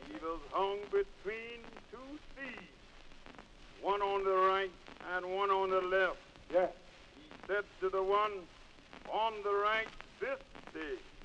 He was hung between two thieves, one on the right and one on the left. Yes. He said to the one on the right this day,